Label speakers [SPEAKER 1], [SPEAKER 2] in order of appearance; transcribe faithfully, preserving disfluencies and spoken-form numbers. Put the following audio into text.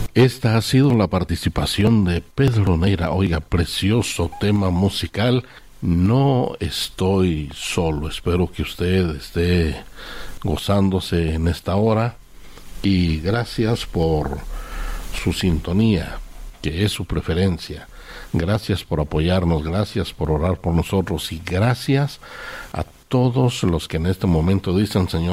[SPEAKER 1] Esta ha sido la participación de Pedro Neira. Oiga, precioso tema musical. No estoy solo. Espero que usted esté gozándose en esta hora. Y gracias por su sintonía, que es su preferencia. Gracias por apoyarnos, gracias por orar por nosotros y gracias a todos los que en este momento dicen: Señor,